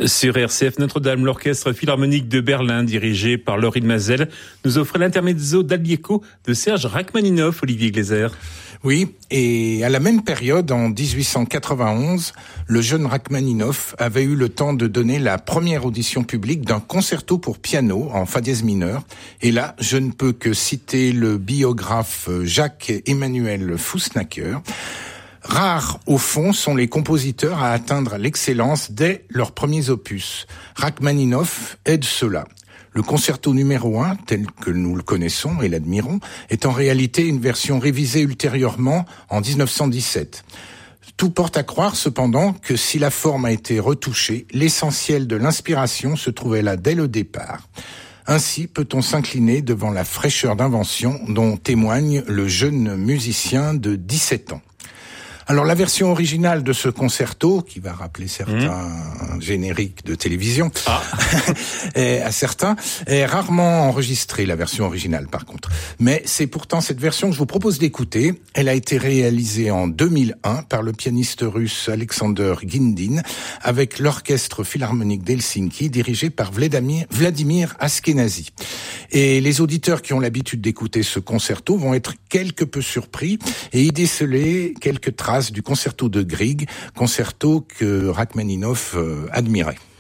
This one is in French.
Sur RCF Notre-Dame, l'orchestre philharmonique de Berlin, dirigé par Laurine Mazel, nous offre l'intermezzo d'Alieko de Serge Rachmaninoff, Olivier Gleiser. Oui, et à la même période, en 1891, le jeune Rachmaninoff avait eu le temps de donner la première audition publique d'un concerto pour piano en fa dièse mineur. Et là, je ne peux que citer le biographe Jacques-Emmanuel Foussnacker. Rares, au fond, sont les compositeurs à atteindre l'excellence dès leurs premiers opus. Rachmaninoff est de ceux-là. Le concerto numéro 1, tel que nous le connaissons et l'admirons, est en réalité une version révisée ultérieurement en 1917. Tout porte à croire cependant que si la forme a été retouchée, l'essentiel de l'inspiration se trouvait là dès le départ. Ainsi peut-on s'incliner devant la fraîcheur d'invention dont témoigne le jeune musicien de 17 ans. Alors la version originale de ce concerto, qui va rappeler certains génériques de télévision, à certains, est rarement enregistrée, la version originale par contre. Mais c'est pourtant cette version que je vous propose d'écouter. Elle a été réalisée en 2001 par le pianiste russe Alexander Guindin, avec l'orchestre philharmonique d'Helsinki, dirigé par Vladimir Askenazy. Et les auditeurs qui ont l'habitude d'écouter ce concerto vont être quelque peu surpris et y déceler quelques traces du concerto de Grieg, concerto que Rachmaninoff admirait.